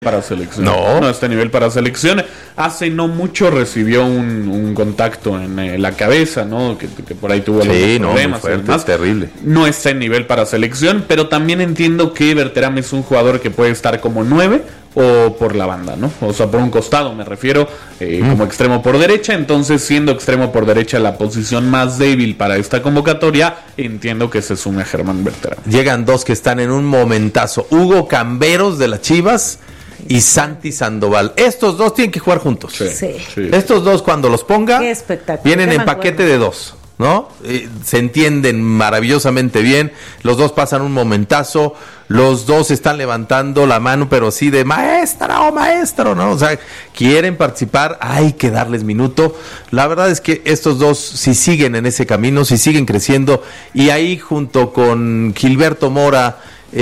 para selección. No está a nivel para selección. Hace no mucho recibió un contacto en la cabeza, ¿no? Que por ahí tuvo algunos problemas. Muy fuerte, es terrible. No está en nivel para selección, pero también entiendo que Berterame es un jugador que puede estar como 9 o por la banda, ¿no? O sea, por un costado me refiero, como extremo por derecha. Entonces, siendo extremo por derecha la posición más débil para esta convocatoria, entiendo que se sume a Germán Berterame. Llegan dos que están en un momentazo: Hugo Camberos de las Chivas y Santi Sandoval. Estos dos tienen que jugar juntos. Sí. Estos dos, cuando los ponga, qué espectáculo, vienen qué en paquete de dos, ¿no? Se entienden maravillosamente bien. Los dos pasan un momentazo. Los dos están levantando la mano, pero sí de maestro, ¿no? O sea, quieren participar, hay que darles minuto. La verdad es que estos dos, si siguen en ese camino, si siguen creciendo, y ahí junto con Gilberto Mora,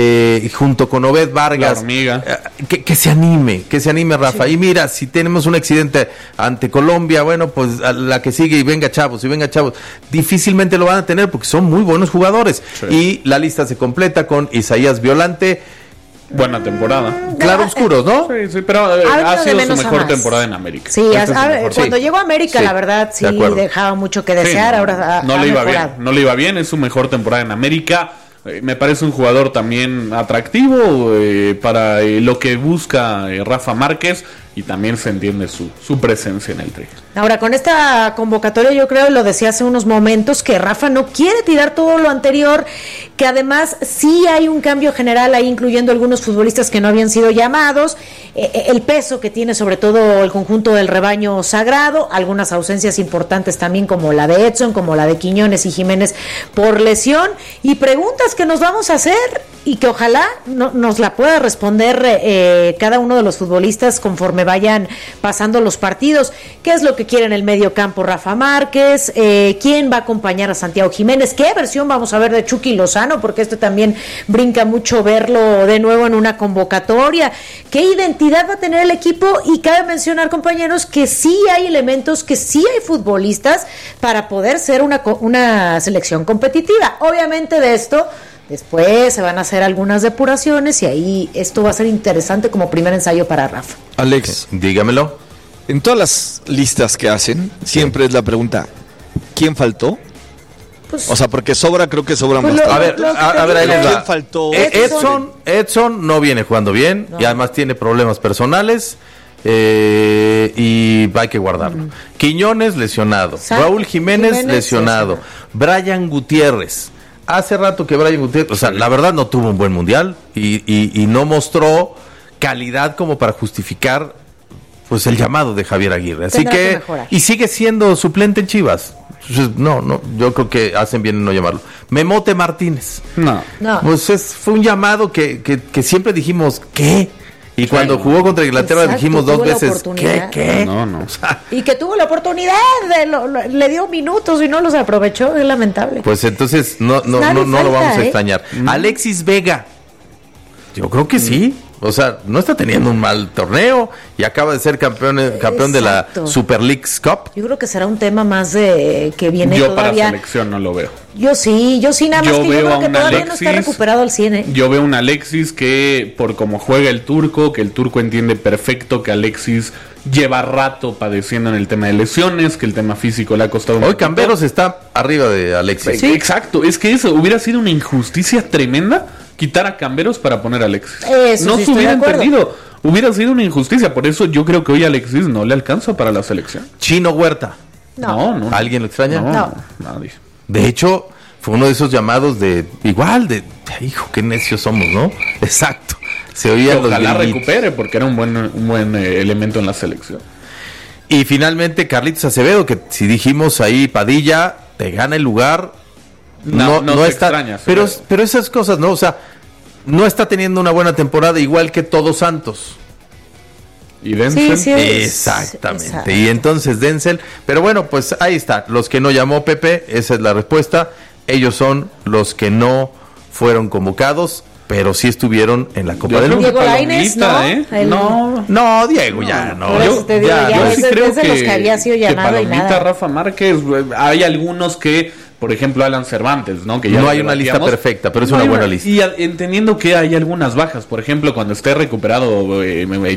junto con Obed Vargas, la hormiga, que se anime Rafa. Sí. Y mira, si tenemos un accidente ante Colombia, bueno, pues a la que sigue, y venga chavos, difícilmente lo van a tener porque son muy buenos jugadores. Sí. Y la lista se completa con Isaías Violante. Buena temporada. Claroscuros, ¿no? Sí, pero ha sido su mejor temporada en América. Sí, cuando llegó a América, la verdad, sí dejaba mucho que desear. Ahora no le iba bien, es su mejor temporada en América. Me parece un jugador también atractivo para lo que busca Rafa Márquez, y también se entiende su presencia en el Tri. Ahora, con esta convocatoria, yo creo, lo decía hace unos momentos, que Rafa no quiere tirar todo lo anterior, que además sí hay un cambio general ahí, incluyendo algunos futbolistas que no habían sido llamados, el peso que tiene sobre todo el conjunto del rebaño sagrado, algunas ausencias importantes también, como la de Edson, como la de Quiñones y Jiménez por lesión, y preguntas que nos vamos a hacer y que ojalá nos la pueda responder cada uno de los futbolistas conforme vayan pasando los partidos. ¿Qué es lo que quiere en el medio campo Rafa Márquez? ¿Quién va a acompañar a Santiago Jiménez? ¿Qué versión vamos a ver de Chucky Lozano? Porque también brinca mucho verlo de nuevo en una convocatoria. ¿Qué identidad va a tener el equipo? Y cabe mencionar, compañeros, que sí hay elementos, que sí hay futbolistas para poder ser una selección competitiva. Obviamente de esto después se van a hacer algunas depuraciones, y ahí esto va a ser interesante como primer ensayo para Rafa. Alex, dígamelo. En todas las listas que hacen, siempre es la pregunta: ¿quién faltó? Pues, o sea, porque creo que sobran bastante. A ver, ahí les va. ¿Quién faltó? Edson no viene jugando bien, y además tiene problemas personales, y hay que guardarlo. Quiñones lesionado, Raúl Jiménez lesionado, Brian Gutiérrez. Hace rato que Brian Gutiérrez, o sea, la verdad no tuvo un buen mundial y no mostró calidad como para justificar pues el llamado de Javier Aguirre. Así que y sigue siendo suplente en Chivas. Entonces, no, yo creo que hacen bien en no llamarlo. Memote Martínez. No. Pues fue un llamado que siempre dijimos, ¿qué? Y cuando jugó contra Inglaterra dijimos dos veces, ¿qué? No. O sea, y que tuvo la oportunidad, le dio minutos y no los aprovechó, es lamentable. Pues entonces no lo vamos a extrañar. Alexis Vega, yo creo que sí. O sea, no está teniendo un mal torneo y acaba de ser campeón de la Super League Cup. Yo creo que será un tema más de que viene todavía. Yo para selección no lo veo. Yo sí, nada más que yo creo que todavía no está recuperado al 100. Yo veo un Alexis que, por cómo juega el turco, que el turco entiende perfecto que Alexis lleva rato padeciendo en el tema de lesiones, que el tema físico le ha costado un poquito. Hoy Camberos está arriba de Alexis. Sí, exacto, es que eso hubiera sido una injusticia tremenda quitar a Camberos para poner a Alexis. Eso no sí, se hubiera entendido. Hubiera sido una injusticia. Por eso yo creo que hoy Alexis no le alcanza para la selección. Chino Huerta. No. ¿Alguien lo extraña? No. Nadie. De hecho, fue uno de esos llamados hijo, qué necios somos, ¿no? Exacto. Se oía los ojalá recupere, porque era un buen elemento en la selección. Y finalmente Carlitos Acevedo, que si dijimos ahí Padilla te gana el lugar. No está extraña, pero esas cosas, ¿no? O sea, no está teniendo una buena temporada, igual que Todos Santos. ¿Y Denzel? Sí, exactamente. Exacto. Y entonces Denzel, pero bueno, pues ahí está. Los que no llamó Pepe, esa es la respuesta. Ellos son los que no fueron convocados, pero sí estuvieron en la Copa del Mundo. Diego Lainez, No, Diego ya no. Yo sí creo que los que había sido llamado y nada. Rafa Márquez, hay algunos que, por ejemplo, Alan Cervantes, ¿no? Que ya no hay una lista perfecta, pero es una buena lista. Y entendiendo que hay algunas bajas, por ejemplo, cuando esté recuperado